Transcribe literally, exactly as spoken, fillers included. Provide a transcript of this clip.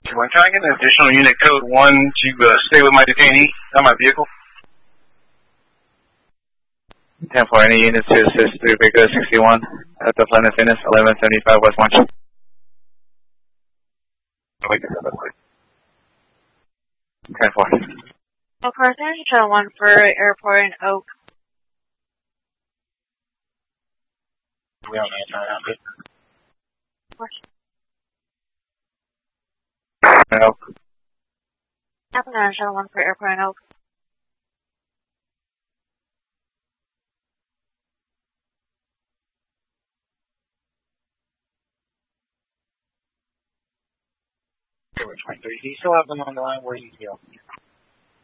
When can I get an additional unit code one to uh, stay with my detainee on my vehicle? ten four, any units to assist through Baker sixty-one at the Planet Fitness, eleven seventy-five West March. ten four. Oh, Carson, Channel one for Airport and Oak. We don't know how to Oak. Happened on Channel one for Airport and Oak. twenty-three. Do you still have them on the line? Where do you feel?